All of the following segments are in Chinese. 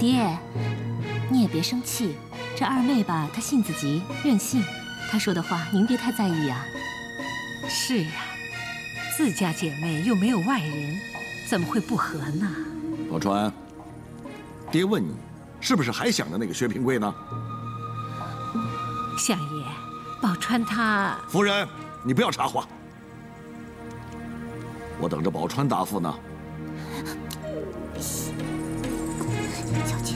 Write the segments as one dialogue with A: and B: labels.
A: 爹，你也别生气，这二妹吧，她性子急，任性，她说的话您别太在意啊。
B: 是啊，自家姐妹又没有外人，怎么会不和呢？
C: 宝钏，爹问你，是不是还想着那个薛平贵呢？
B: 相爷，宝钏她……
C: 夫人，你不要插话，我等着宝钏答复呢。
A: 小姐，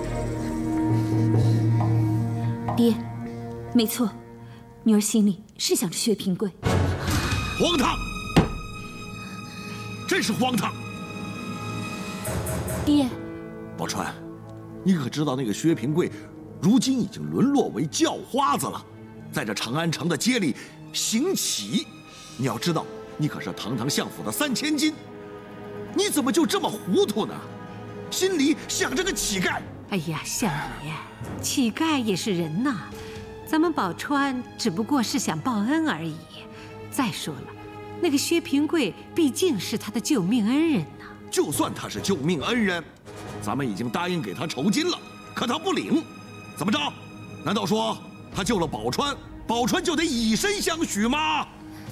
A: 爹，没错，女儿心里是想着薛平贵。
C: 荒唐！真是荒唐！
A: 爹，
C: 宝钏，你可知道那个薛平贵，如今已经沦落为叫花子了，在这长安城的街里行乞。你要知道，你可是堂堂相府的3000金，你怎么就这么糊涂呢？心里想着个乞丐。
B: 哎呀，相爷，乞丐也是人呐，咱们宝钏只不过是想报恩而已。再说了，那个薛平贵毕竟是他的救命恩人呐。
C: 就算他是救命恩人，咱们已经答应给他酬金了，可他不领，怎么着？难道说他救了宝钏，宝钏就得以身相许吗？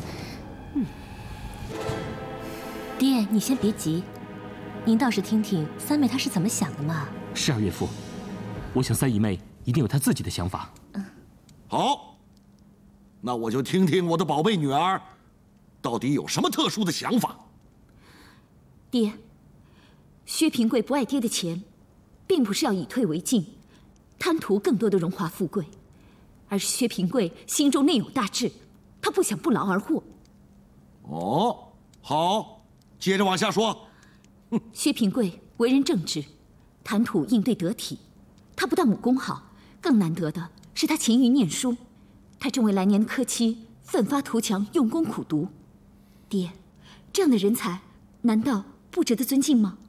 A: 爹，你先别急，您倒是听听三妹她是怎么想的嘛。
D: 是啊，岳父，我想三姨妹一定有她自己的想法。
C: 好，那我就听听我的宝贝女儿，到底有什么特殊的想法。
A: 爹，薛平贵不爱爹的钱，并不是要以退为进，贪图更多的荣华富贵，而是薛平贵心中内有大志，他不想不劳而获。
C: 哦，好，接着往下说。
A: 薛平贵为人正直，谈吐应对得体，他不但武功好，更难得的是他勤于念书。他正为来年的科期奋发图强，用功苦读。爹，这样的人才，难道不值得尊敬吗？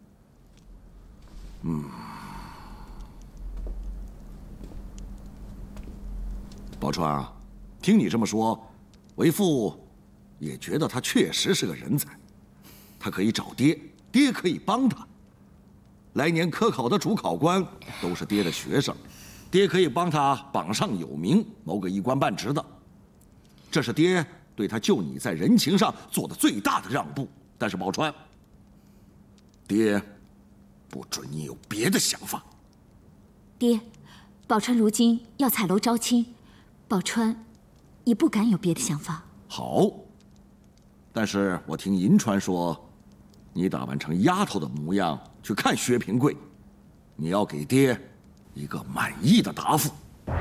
C: 宝钏啊，听你这么说，为父也觉得他确实是个人才。他可以找爹，爹可以帮他。来年科考的主考官都是爹的学生，爹可以帮他榜上有名，谋个一官半职的。这是爹对他救你在人情上做的最大的让步。但是宝钏，爹不准你有别的想法。
A: 爹，宝钏如今要彩楼招亲，宝钏也不敢有别的想法。
C: 好，但是我听银川说，你打扮成丫头的模样去看薛平贵，你要给爹一个满意的答复。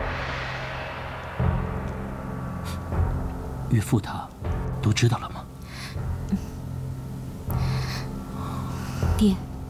D: 岳父他都知道了吗？
A: 爹。